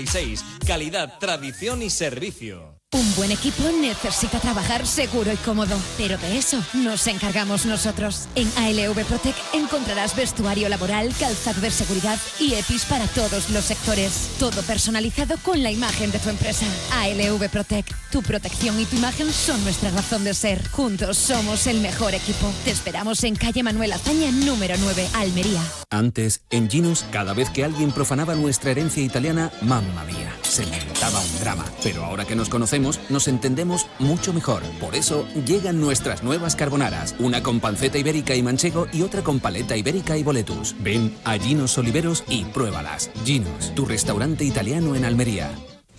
Calidad, tradición y servicio. Un buen equipo necesita trabajar seguro y cómodo, pero de eso nos encargamos nosotros. En ALV Protec encontrarás vestuario laboral, calzado de seguridad y EPIs para todos los sectores. Todo personalizado con la imagen de tu empresa. ALV Protec, tu protección y tu imagen son nuestra razón de ser. Juntos somos el mejor equipo. Te esperamos en calle Manuel Azaña, número 9, Almería. Antes, en Ginos, cada vez que alguien profanaba nuestra herencia italiana, mamma mía, se montaba un drama. Pero ahora que nos conocemos, nos entendemos mucho mejor. Por eso llegan nuestras nuevas carbonaras, una con panceta ibérica y manchego y otra con paleta ibérica y boletus. Ven a Ginos Oliveros y pruébalas. Ginos, tu restaurante italiano en Almería.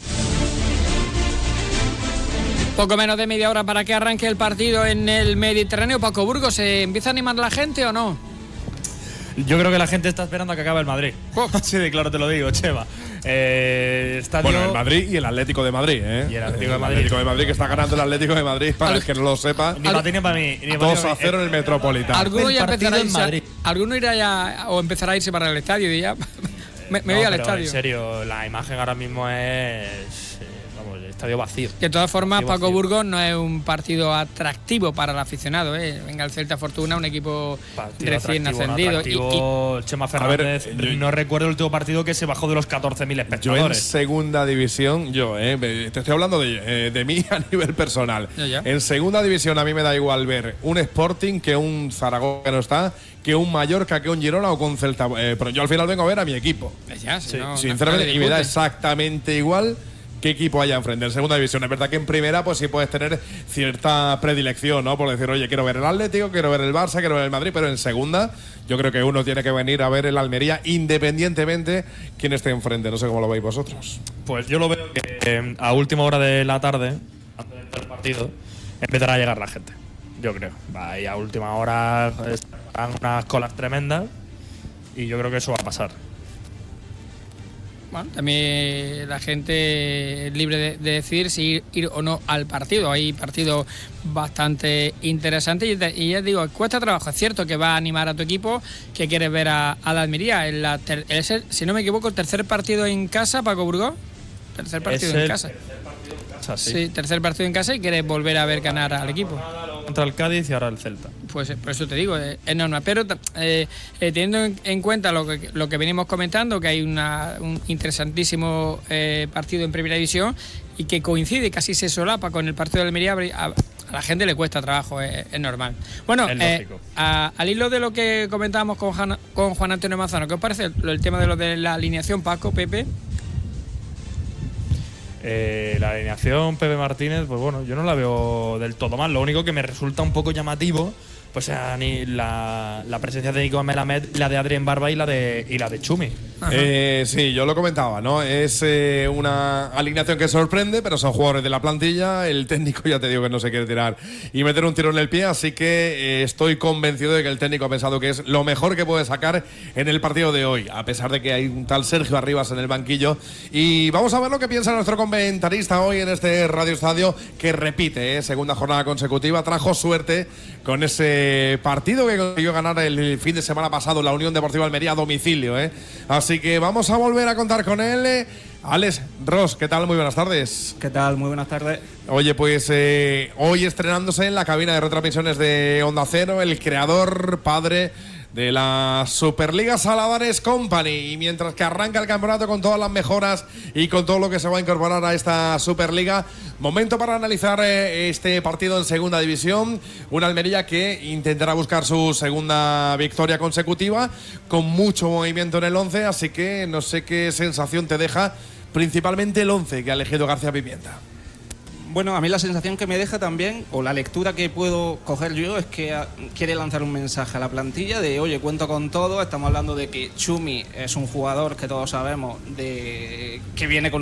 Poco menos de media hora para que arranque el partido en el Mediterráneo. Paco Burgos, ¿se empieza a animar la gente o no? Yo creo que la gente está esperando a que acabe el Madrid. Así de claro te lo digo, Cheva. Bueno, el Madrid y el Atlético de Madrid, ¿eh? Y el Atlético de Madrid. El Atlético de Madrid, que está ganando el Atlético de Madrid, para el que no lo sepa. Ni para ti ni para mí. 2-0 en el Metropolitano. Alguno ya empezará a irse, alguno irá ya o empezará a irse para el estadio y ya me voy al estadio. En serio, la imagen ahora mismo es el estadio vacío. De todas formas, Paco Burgos no es un partido atractivo para el aficionado, ¿eh? Venga, el Celta Fortuna, un equipo recién ascendido. Chema Fernández, no recuerdo el último partido que se bajó de los 14.000 espectadores. Yo en segunda división, te estoy hablando de mí a nivel personal. En segunda división a mí me da igual ver un Sporting que un Zaragoza que no está, que un Mallorca, que un Girona o con Celta. Pero yo al final vengo a ver a mi equipo. Sinceramente, y me da exactamente igual qué equipo haya enfrente. En segunda división, es verdad que en primera pues sí puedes tener cierta predilección, ¿no? Por decir, oye, quiero ver el Atlético, quiero ver el Barça, quiero ver el Madrid, pero en segunda yo creo que uno tiene que venir a ver el Almería independientemente quién esté enfrente. No sé cómo lo veis vosotros. Pues yo lo veo que a última hora de la tarde, antes del partido, empezará a llegar la gente. Yo creo. Y a última hora estarán unas colas tremendas y yo creo que eso va a pasar. Bueno, también la gente es libre de decidir si ir o no al partido. Hay partidos bastante interesantes y ya digo, cuesta trabajo. Es cierto que va a animar a tu equipo, que quieres ver a la Almería. Si no me equivoco, el tercer partido en casa, Paco Burgos. Tercer partido en casa. Sí, tercer partido en casa y quieres volver a ver ganar al equipo. Contra el Cádiz y ahora el Celta. Pues por eso te digo, es normal. Pero teniendo en cuenta lo que venimos comentando, que hay un interesantísimo partido en Primera División y que coincide, casi se solapa con el partido de Almería, a la gente le cuesta trabajo, es normal. Bueno, al hilo de lo que comentábamos con Juan Antonio Manzano, ¿qué os parece el tema de lo de la alineación, Paco, Pepe? La alineación Pepe Martínez, pues bueno, yo no la veo del todo mal. Lo único que me resulta un poco llamativo, pues la presencia de Nico Melamed, la de Adrián Barba y la de Chumi. Sí, yo lo comentaba, ¿no? Es una alineación que sorprende, pero son jugadores de la plantilla. El técnico, ya te digo que no se quiere tirar y meter un tiro en el pie, así que estoy convencido de que el técnico ha pensado que es lo mejor que puede sacar en el partido de hoy, a pesar de que hay un tal Sergio Arribas en el banquillo. Y vamos a ver lo que piensa nuestro comentarista hoy en este Radio Estadio, que repite, segunda jornada consecutiva, trajo suerte con ese partido que consiguió ganar el fin de semana pasado la Unión Deportiva Almería a domicilio, Así que vamos a volver a contar con él. Alex Ross, ¿qué tal? Muy buenas tardes. ¿Qué tal? Muy buenas tardes. Oye, pues hoy estrenándose en la cabina de retransmisiones de Onda Cero, el creador, padre de la Superliga Saladares Company, y mientras que arranca el campeonato con todas las mejoras y con todo lo que se va a incorporar a esta Superliga, momento para analizar este partido en segunda división, una Almería que intentará buscar su segunda victoria consecutiva, con mucho movimiento en el 11, así que no sé qué sensación te deja principalmente el 11 que ha elegido García Pimienta. Bueno, a mí la sensación que me deja también, o la lectura que puedo coger yo, es que quiere lanzar un mensaje a la plantilla de, oye, cuento con todo. Estamos hablando de que Chumi es un jugador que todos sabemos que viene con